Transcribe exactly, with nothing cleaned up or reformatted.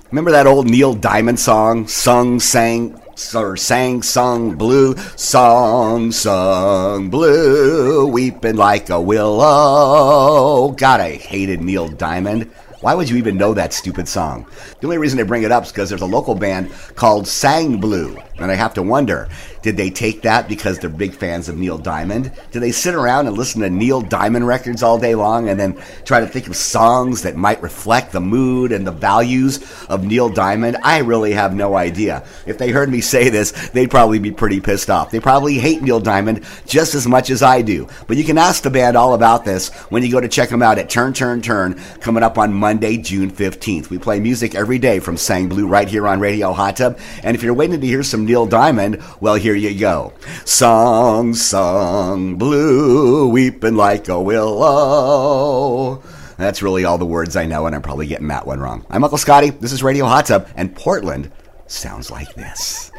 Remember that old Neil Diamond song? Sung, sang, or sang, sung, blue. Song, sung, blue. Weeping like a willow. God, I hated Neil Diamond. Why would you even know that stupid song? The only reason I bring it up is because there's a local band called Sang Blue. And I have to wonder, did they take that because they're big fans of Neil Diamond? Did they sit around and listen to Neil Diamond records all day long and then try to think of songs that might reflect the mood and the values of Neil Diamond? I really have no idea. If they heard me say this, they'd probably be pretty pissed off. They probably hate Neil Diamond just as much as I do. But you can ask the band all about this when you go to check them out at Turn, Turn, Turn, coming up on Monday, June fifteenth. We play music every day from Sang Blue right here on Radio Hot Tub. And if you're waiting to hear some Neil Diamond, well, here you go. Song, song, blue, weeping like a willow. That's really all the words I know, and I'm probably getting that one wrong. I'm Uncle Scotty. This is Radio Hot Tub, and Portland sounds like this.